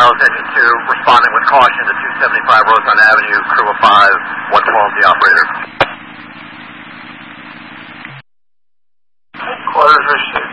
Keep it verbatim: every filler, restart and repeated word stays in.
Miles, engine two, responding with caution to two seventy-five Roseland Avenue, crew of five, one twelve, the operator. Quarters for